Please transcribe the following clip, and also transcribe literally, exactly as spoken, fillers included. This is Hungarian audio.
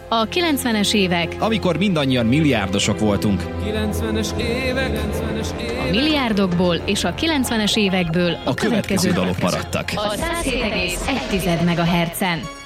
A kilencvenes évek, amikor mindannyian milliárdosok voltunk. kilencvenes évek, kilencvenes évek. A milliárdokból és a kilencvenes évekből a, A következő dalok maradtak. A száz hét egész egy megahertzen.